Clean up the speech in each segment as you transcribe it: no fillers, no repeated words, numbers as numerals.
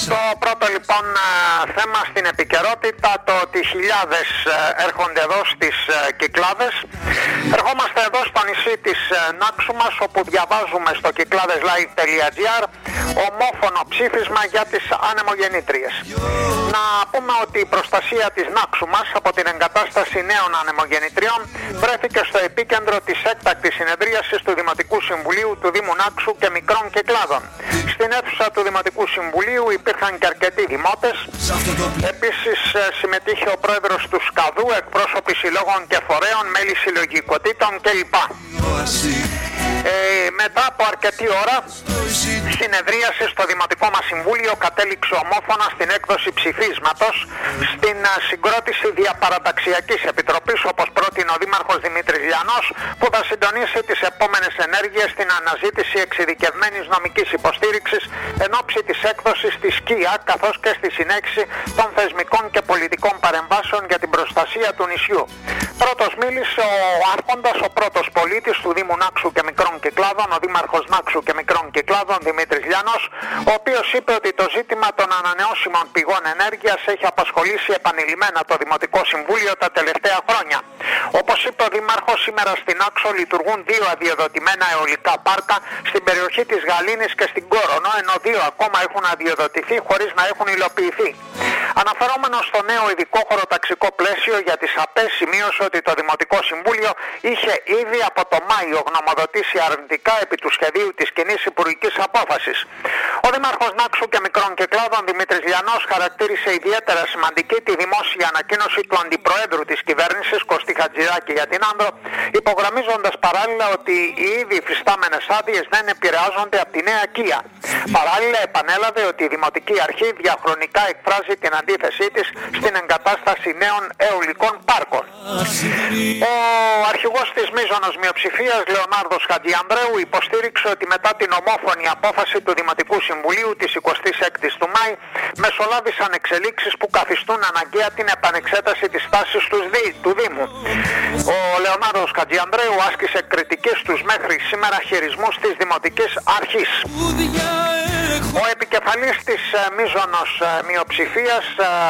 Το πρώτο λοιπόν θέμα στην επικαιρότητα, το ότι χιλιάδες έρχονται εδώ στις Κυκλάδες. Ερχόμαστε εδώ στο νησί της Νάξου μας, όπου διαβάζουμε στο κυκλάδεσlive.gr ομόφωνο ψήφισμα για τις ανεμογεννήτριες. Να πούμε ότι η προστασία της Νάξου μας από την εγκατάσταση νέων ανεμογεννητριών βρέθηκε στο επίκεντρο της έκτακτης συνεδρίασης του Δημοτικού Συμβουλίου του Δήμου Νάξου και Μικρών Κυκλάδων. Στην αίθουσα του Δημοτικού Συμβουλίου υπήρχαν και αρκετοί δημότες. Επίσης συμμετείχε ο πρόεδρος του ΣΚΑΔΟΥ, εκπρόσωποι συλλόγων και φορέων, μέλη συλλογικοτήτων κλπ. Μετά από αρκετή ώρα συνεδρίαση στο Δημοτικό μας Συμβούλιο κατέληξε ομόφωνα στην έκδοση ψηφίσματος στην συγκρότηση διαπαραταξιακής επιτροπής, όπως πρότεινε ο Δήμαρχος Δημήτρης Λιανός, που θα συντονίσει τις επόμενες ενέργειες στην αναζήτηση εξειδικευμένης νομικής υποστήριξης εν ώψη της έκδοσης της ΚΙΑ, καθώς και στη συνέχιση των θεσμικών και πολιτικών παρεμβάσεων για την προστασία του νησιού. Πρώτος μίλησε ο άρχοντας, ο πρώτος πολίτης του Δήμου Νάξου και Μικρών Κυκλάδων, ο Δήμαρχος Νάξου και Μικρών Κυκλάδων Δημήτρης Λιανός, ο οποίος είπε ότι το ζήτημα των ανανεώσιμων πηγών ενέργειας έχει απασχολήσει επανειλημμένα το Δημοτικό Συμβούλιο τα τελευταία χρόνια. Όπως είπε ο Δήμαρχος, σήμερα στην Νάξο λειτουργούν 2 αδειοδοτημένα αιωλικά πάρκα στην περιοχή της Γαλήνης και στην Κόρονο, ενώ 2 ακόμα έχουν αδειοδοτηθεί χωρίς να έχουν υλοποιηθεί. Αναφερόμενος στο νέο ειδικό χωροταξικό πλαίσιο για τις ΑΠΕ, σημείωσε ότι το Δημοτικό Συμβούλιο είχε ήδη από το Μάιο γνωμοδοτήσει αρνητικά επί του σχεδίου της κοινής υπουργικής απόφασης. Ο Δήμαρχος Νάξου και Μικρών Κυκλάδων Δημήτρης Λιανός χαρακτήρισε ιδιαίτερα σημαντική τη δημόσια ανακοίνωση του Αντιπροέδρου της κυβέρνησης Κωστή Χατζηδάκη για την Άνδρο, υπογραμμίζοντας παράλληλα ότι οι ήδη υφιστάμενες άδειες δεν επηρεάζονται από τη νέα ΚΙΑ. Παράλληλα επανέλαβε ότι η Δημοτική Αρχή διαχρονικά εκφράζει την αντίθεσή της στην εγκατάσταση νέων αιωλικών πάρκων. Ο αρχηγός της μείζωνος μειοψηφίας, Λεωνάρδος Χατζιανδρέου, υποστήριξε ότι μετά την ομόφωνη απόφαση του Δημοτικού Συμβουλίου της 26ης του Μάη μεσολάβησαν εξελίξεις που καθιστούν αναγκαία την επανεξέταση της στάσης του Δήμου. Ο Λεωνάρδος Χατζιανδρέου άσκησε κριτική στους μέχρι σήμερα χειρισμούς της Δημοτικής Αρχής. Ο επικεφαλής της μείζωνος μειοψηφίας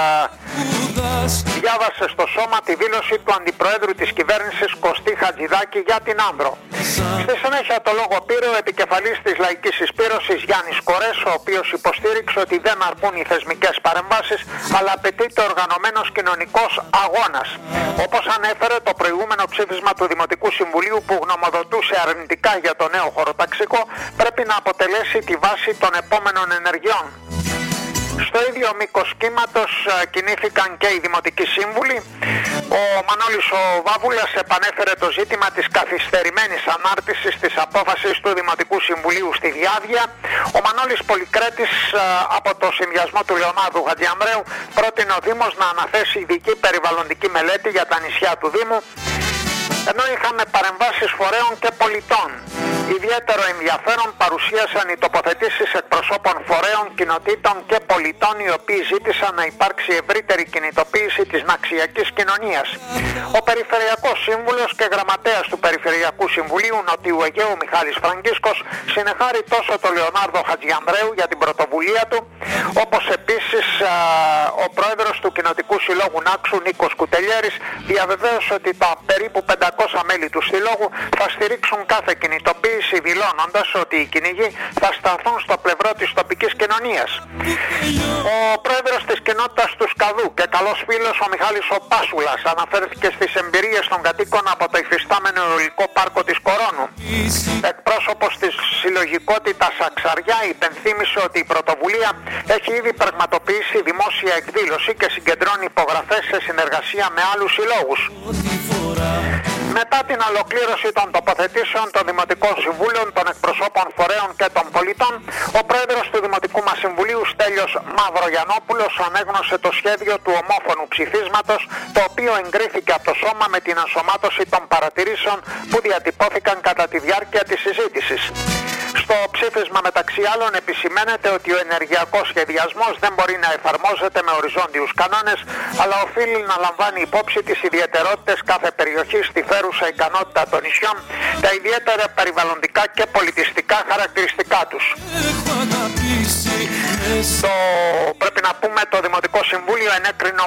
διάβασε στο σώμα τη δήλωση του Αντιπροέδρου της κυβέρνησης Κωστή Χατζηδάκη για την Άνδρο. Στη συνέχεια το λόγο πήρε ο επικεφαλής της Λαϊκής Συσπήρωσης Γιάννης Κορές, ο οποίος υποστήριξε ότι δεν αρκούν οι θεσμικές παρεμβάσεις, αλλά απαιτείται οργανωμένος κοινωνικός αγώνας. Όπως ανέφερε, το προηγούμενο ψήφισμα του Δημοτικού Συμβουλίου που γνωμοδοτούσε αρνητικά για το νέο χωροταξικό πρέπει να αποτελέσει τη βάση των επόμενων ενεργειών. Στο ίδιο μήκος κύματος κινήθηκαν και οι Δημοτικοί Σύμβουλοι. Ο Μανώλης ο Βάβουλας επανέφερε το ζήτημα της καθυστερημένης ανάρτησης της απόφασης του Δημοτικού Συμβουλίου στη διάδεια. Ο Μανώλης Πολυκρέτης από το συνδυασμό του Λεωνάρδου Χατζιανδρέου πρότεινε ο Δήμος να αναθέσει ειδική περιβαλλοντική μελέτη για τα νησιά του Δήμου, ενώ είχαμε παρεμβάσεις φορέων και πολιτών. Ιδιαίτερο ενδιαφέρον παρουσίασαν οι τοποθετήσεις εκπροσώπων φορέων, κοινοτήτων και πολιτών, οι οποίοι ζήτησαν να υπάρξει ευρύτερη κινητοποίηση της ναξιακής κοινωνίας. Ο Περιφερειακός Σύμβουλος και Γραμματέας του Περιφερειακού Συμβουλίου Νοτιού Αιγαίου Μιχάλης Φραγκίσκος συνεχάρει τόσο τον Λεωνάρδο Χατζιανδρέου για την πρωτοβουλία του, όπως επίσης ο πρόεδρος του Κοινοτικού Συλλόγου Νάξου Νίκος Κουτελιέρης διαβεβαίωσε ότι τα περίπου 500 μέλη του Συλλόγου θα στηρίξουν κάθε κινητοποίηση, δηλώνοντας ότι οι κυνηγοί θα σταθούν στο πλευρό της τοπικής κοινωνίας. Ο πρόεδρος της κοινότητας του ΣΚΑΔΟΥ και καλός φίλος ο Μιχάλης ο Πάσουλας αναφέρθηκε στις εμπειρίες των κατοίκων από το υφιστάμενο αιωλικό πάρκο της Κορώνου. Εκπρόσωπος της συλλογικότητας Αξαριά υπενθύμησε ότι η πρωτοβουλία έχει ήδη πραγματοποιήσει δημόσια εκδήλωση και συγκεντρώνει υπογραφές σε συνεργασία με άλλους συλλόγους. Μετά την ολοκλήρωση των τοποθετήσεων των Δημοτικών Συμβούλων, των εκπροσώπων φορέων και των πολιτών, ο πρόεδρος του Δημοτικού μας Συμβουλίου Στέλιος Μαυρογιαννόπουλος ανέγνωσε το σχέδιο του ομόφωνου ψηφίσματος, το οποίο εγκρίθηκε από το Σώμα με την ενσωμάτωση των παρατηρήσεων που διατυπώθηκαν κατά τη διάρκεια της συζήτησης. Στο ψήφισμα μεταξύ άλλων επισημαίνεται ότι ο ενεργειακός σχεδιασμός δεν μπορεί να εφαρμόζεται με οριζόντιους κανόνες, αλλά οφείλει να λαμβάνει υπόψη τις ιδιαιτερότητες κάθε περιοχής, τη φέρουσα ικανότητα των νησιών, τα ιδιαίτερα περιβαλλοντικά και πολιτιστικά χαρακτηριστικά τους. Πρέπει να πούμε το Δημοτικό Συμβούλιο ενέκρινε